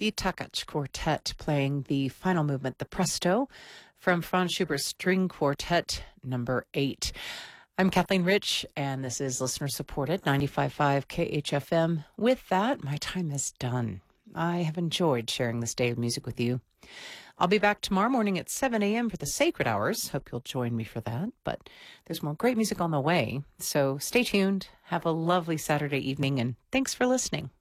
The Takacs Quartet playing the final movement, the Presto, from Franz Schubert's String Quartet number 8. I'm Kathleen Rich, and this is listener-supported 95.5 KHFM. With that, my time is done. I have enjoyed sharing this day of music with you. I'll be back tomorrow morning at 7 a.m. for the Sacred Hours. Hope you'll join me for that. But there's more great music on the way. So stay tuned. Have a lovely Saturday evening, and thanks for listening.